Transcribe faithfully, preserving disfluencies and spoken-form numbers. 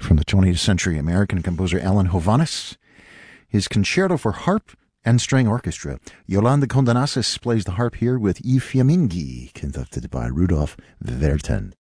from the twentieth century American composer Alan Hovhaness. His Concerto for Harp and String Orchestra. Yolanda Condenasas plays the harp here with I Fiamminghi, conducted by Rudolf Werten.